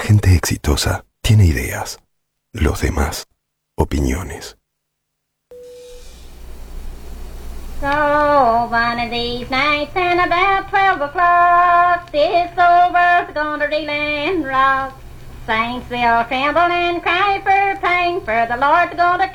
gente exitosa tiene ideas. Los demás, opiniones. So one of these nights and about 12 o'clock, this old world's gonna reel and rock. Saints they'll tremble and cry for pain, for the Lord's gonna